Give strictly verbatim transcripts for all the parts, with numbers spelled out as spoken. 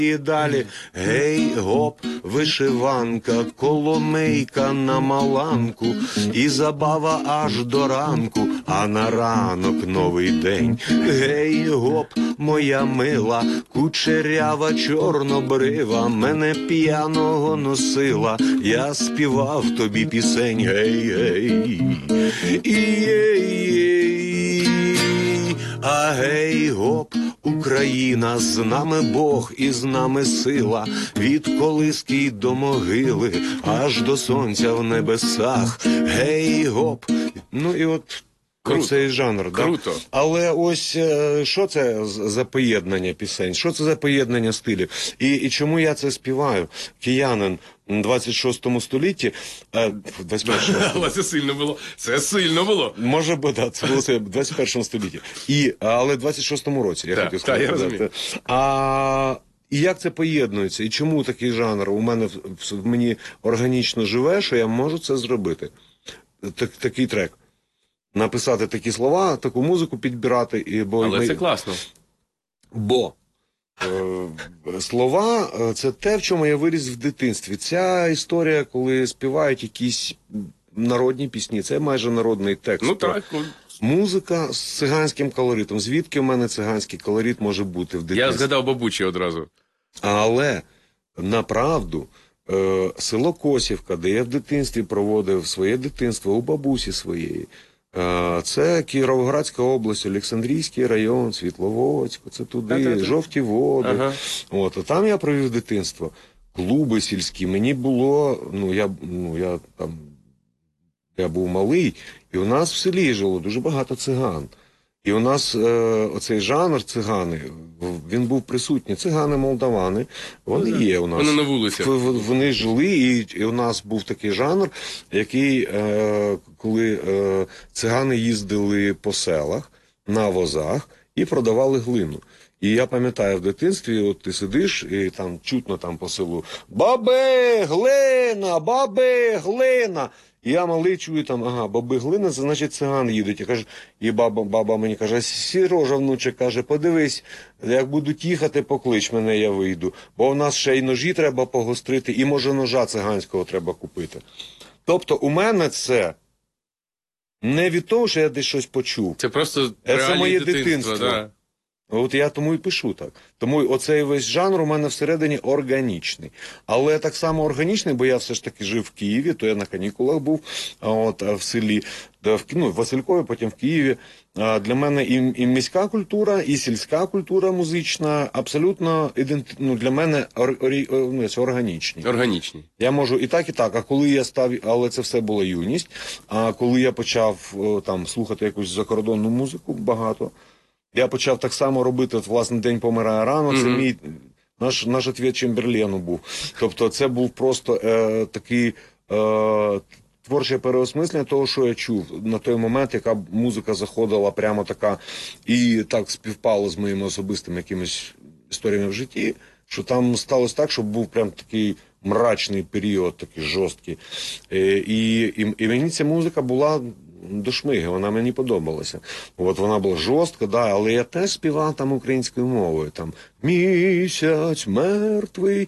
І далі гей, гоп, вишиванка, коломийка на маланку, і забава аж до ранку, а на ранок новий день. Гей, гоп, моя мила, кучерява чорнобрива, мене п'яного носила, я співав тобі пісень. Гей, гей, і-єй-єй, а гей, гоп, Україна, з нами Бог і з нами сила, від колиски й до могили, аж до сонця в небесах. Гей, гоп. Ну і от Круто. цей жанр. Круто. Да? Але ось що це за поєднання пісень? Що це за поєднання стилів? І, і чому я це співаю? Киянин в двадцять шостому столітті, в двадцять першому Але це сильно було. Це сильно було. Може би, да, це було в двадцять першому столітті. І, але в двадцять шостому році, я Так, хотів так, сказати. я розумію. А, і як це поєднується? І чому такий жанр у мене в, в мені органічно живе, що я можу це зробити? Так, такий трек. Написати такі слова, таку музику підбирати. І, бо, Але ми, це класно. Бо е, слова – це те, в чому я виріс в дитинстві. Ця історія, коли співають якісь народні пісні, це майже народний текст. Ну так. Ну... Музика з циганським колоритом. Звідки в мене циганський колорит може бути в дитинстві? Я згадав бабучі одразу. Але, направду, е, село Косівка, де я в дитинстві проводив своє дитинство, у бабусі своєї, е, це Кіровоградська область, Олександрійський район, Світловодськ, це туди, Та-та-та. Жовті Води. Ага. От, а там я провів дитинство. Клуби сільські. Мені було, ну, я, ну, я там, я був малий, і у нас в селі жило дуже багато циган. І у нас е, оцей жанр цигани, він був присутній. Цигани-молдавани, вони є у нас. Вони на вулицях. Вони жили, і, і у нас був такий жанр, який, е, коли е, цигани їздили по селах на возах і продавали глину. І я пам'ятаю в дитинстві, от ти сидиш, і там чутно там по селу «Баби, глина! Баби, глина!» І я малий чую там, ага, баби глина, це значить циган їдуть. Я кажу, і баба, баба мені каже, Сірожа, внуче, каже, подивись, як будуть їхати, поклич мене, я вийду. Бо в нас ще й ножі треба погострити, і може ножа циганського треба купити. Тобто у мене це не від того, що я десь щось почув. Це просто Це моє дитинство. дитинство. Да. От я тому і пишу так. Тому оцей весь жанр у мене всередині органічний. Але так само органічний, бо я все ж таки жив в Києві, то я на канікулах був от, в селі, ну, в Василькові, потім в Києві. Для мене і, і міська культура, і сільська культура музична абсолютно іденти... ну, для мене ор... ну, органічні. Органічні. Я можу і так, і так. А коли я став, але це все була юність. А коли я почав там слухати якусь закордонну музику багато, я почав так само робити, от, власне, «День помирає рано», це mm-hmm. мій, наш, наш ответ Чемберлену був. Тобто це був просто е, такий е, творче переосмислення того, що я чув на той момент, яка музика заходила прямо така, і так співпало з моїми особистими якимись історіями в житті, що там сталося так, що був прям такий мрачний період, такий жорсткий. Е, і, і, і мені ця музика була до шмиги, вона мені подобалася. От вона була жорстка, да, але я теж співав там українською мовою. Там «Місяць мертвий,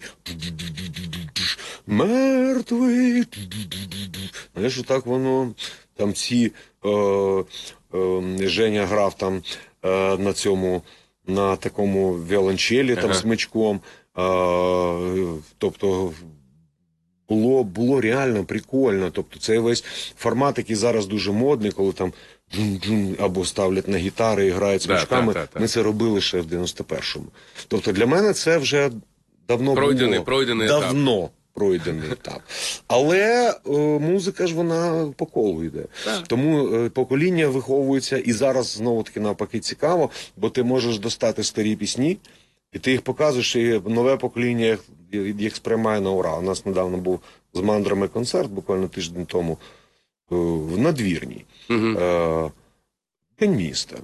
мертвий». Знаєш, так воно, там ці, е, е, Женя грав там е, на цьому, на такому віолончелі, там, ага. смичком. Е, тобто, Було, було реально прикольно. Тобто це весь формат, який зараз дуже модний, коли там або ставлять на гітари і грають смичками. Да, да, да, да. Ми це робили ще в дев'яносто першому. Тобто для мене це вже давно пройдений, було. Пройдений давно етап. пройдений етап. Але о, музика ж вона по колу йде. Да. Тому е, покоління виховується, і зараз знову-таки навпаки цікаво, бо ти можеш достати старі пісні, і ти їх показуєш, і нове покоління їх сприймає на ура. У нас недавно був з мандрами концерт, буквально тиждень тому, в Надвірній. Угу. Е, День міста.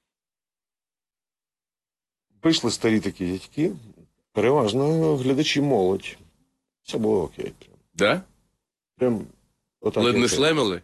Прийшли старі такі дядьки, переважно глядачі молодь. Все було окей. Да? Прям отак. Ледь не слемили?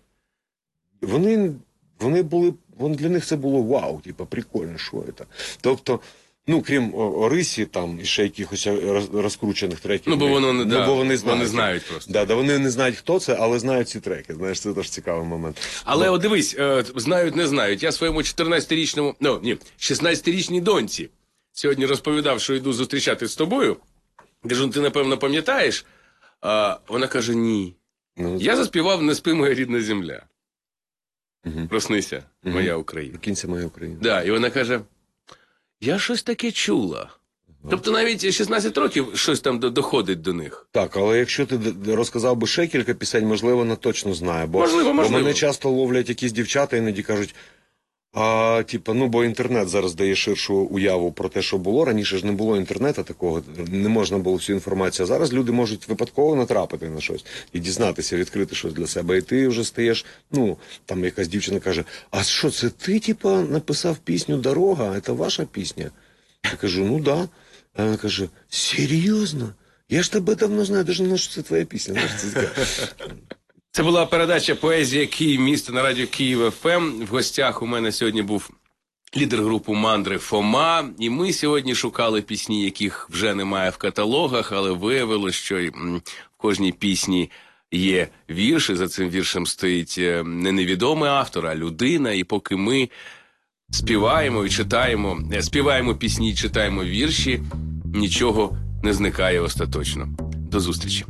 Вони, вони були, вони, для них це було вау, типу, прикольно, що це. Тобто, Ну, крім О- Орисі, там, і ще якихось роз- розкручених треків. Ну, бо воно не- ну, да, бо вони знають. вони знають просто. Да, да, вони не знають, хто це, але знають ці треки. Знаєш, це теж цікавий момент. Але от дивись, е, знають, не знають. Я своєму чотирнадцятирічному, ну ні, шістнадцятирічній доньці сьогодні розповідав, що йду зустрічатись з тобою. Кажу, ти напевно пам'ятаєш? А вона каже, ні. Ну, Я заспівав «Не спи, моя рідна земля». Мгм. Проснися, Мгм. моя Україна. Кінця моя Україна. Да, і вона каже, я щось таке чула. Тобто навіть шістнадцять років щось там до- доходить до них. Так, але якщо ти д- д- розказав би ще кілька пісень, можливо, вона точно знає. Бо, Можливо, можливо. бо мене часто ловлять якісь дівчата, іноді кажуть, а, типу, ну, бо інтернет зараз дає ширшу уяву про те, що було. Раніше ж не було інтернету такого, не можна було всю інформацію. А зараз люди можуть випадково натрапити на щось і дізнатися, відкрити щось для себе. І ти вже стаєш, ну, там якась дівчина каже, а що, це ти, типа, написав пісню «Дорога», це ваша пісня? Я кажу, ну, да. А вона каже, серйозно? Я ж тебе давно знаю, даже не знаю, що це твоя пісня. Знаєш, це таке. Це була передача «Поезія Київ місто» на радіо Київ еф ем. В гостях у мене сьогодні був лідер групи «Мандри» Фома. І ми сьогодні шукали пісні, яких вже немає в каталогах, але виявилося, що м, в кожній пісні є вірш, і за цим віршем стоїть е, не невідомий автор, а людина. І поки ми співаємо і читаємо, е, співаємо пісні і читаємо вірші, нічого не зникає остаточно. До зустрічі.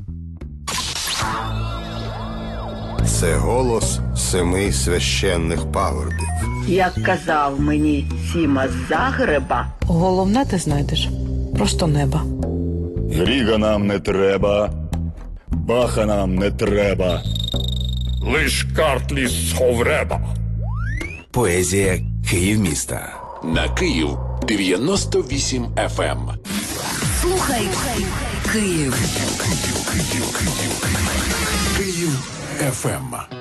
Це голос семи священних пагорбів. Як казав мені Сіма з Загреба, Головне ти знайдеш просто неба. Гріга нам не треба, Баха нам не треба. Лиш картлі з Ховреба. Поезія Київ міста. На Київ дев'яносто вісім еф ем. Слухай Київ. Київ еф ем.